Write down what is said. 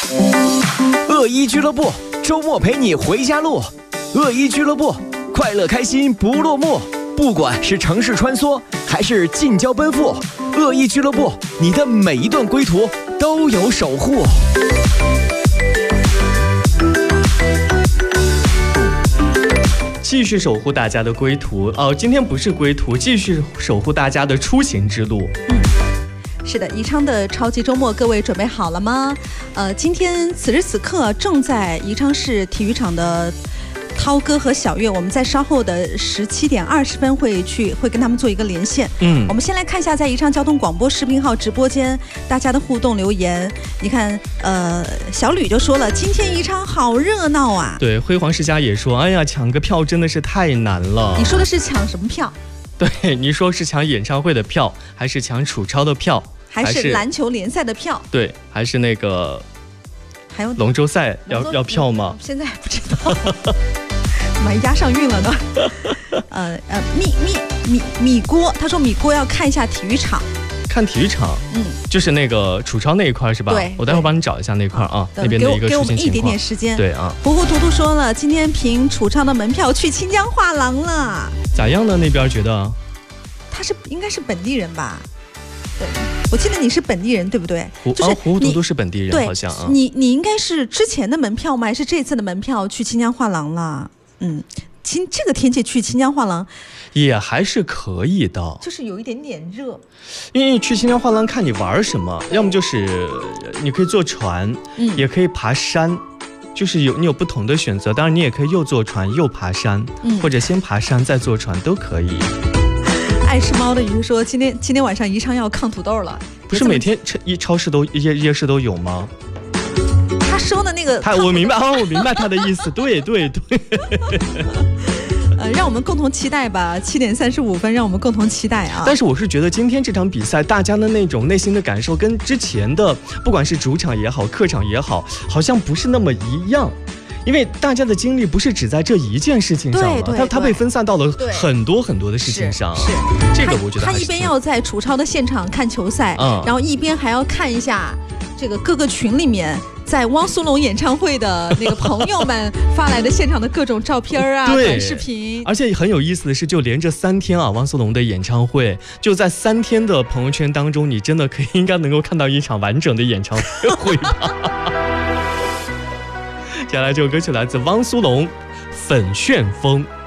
恶一俱乐部，周末陪你回家路。恶一俱乐部，快乐开心不落幕。不管是城市穿梭，还是近郊奔赴，恶一俱乐部，你的每一段归途都有守护。 继续守护大家的归途今天不是归途，继续守护大家的出行之路。 是的，宜昌的超级周末，各位准备好了吗？今天此时此刻正在宜昌市体育场的涛哥和小月，我们在稍后的17点20分会跟他们做一个连线。我们先来看一下在宜昌交通广播视频号直播间大家的互动留言。你看，小吕就说了，今天宜昌好热闹啊。 对，辉煌世家也说，哎呀，抢个票真的是太难了。 你说的是抢什么票？ 对，你说是抢演唱会的票，还是抢楚超的票， 还是篮球联赛的票？ 对，还是那个， 还有龙舟赛要票吗？ 现在不知道。蛮押上韵了呢。米锅，他说米锅要看一下体育场。 看体育场，就是那个楚超那一块是吧？ 对， 我待会儿帮你找一下那块啊，那边的一个出行情况。 给我们一点点时间。 对啊。 糊糊涂涂说了，今天凭楚超的门票去清江画廊了。 咋样呢？那边觉得？ 他应该是本地人吧？对，我记得你是本地人对不对？ 就是糊糊涂涂是本地人，好像啊。 你应该是之前的门票吗？还是这次的门票去清江画廊了？这个天气去清江画廊也还是可以的， 就是有一点点热。 因为去清江画廊看你玩什么，要么就是你可以坐船，也可以爬山，就是你有不同的选择。当然你也可以又坐船又爬山，或者先爬山再坐船都可以。 爱吃猫的鱼说，今天晚上宜昌要炕土豆了。 不是每天超市都夜市都有吗？ 他说的那个， 我明白他的意思，对。 让我们共同期待吧。7点35分，让我们共同期待啊！ 但是我是觉得今天这场比赛，大家的那种内心的感受跟之前的，不管是主场也好，客场也好，好像不是那么一样。因为大家的精力不是只在这一件事情上嘛，他被分散到了很多很多的事情上。 是这个我觉得他一边要在楚超的现场看球赛，然后一边还要看一下这个各个群里面在汪苏泷演唱会的那个朋友们发来的现场的各种照片啊、短视频。 而且很有意思的是，就连着3天啊，汪苏泷的演唱会，就在3天的朋友圈当中，你真的应该能够看到一场完整的演唱会吧。接下来这首歌曲来自汪苏泷，《粉旋风》。